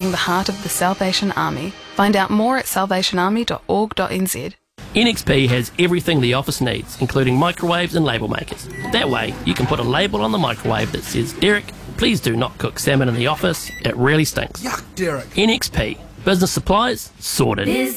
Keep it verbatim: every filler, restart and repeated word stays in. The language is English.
representing the heart of the Salvation Army. Find out more at salvation army dot org dot n z. N X P has everything the office needs, including microwaves and label makers. That way, you can put a label on the microwave that says, "Derek, please do not cook salmon in the office. It really stinks." Yuck, Derek. N X P. Business supplies sorted.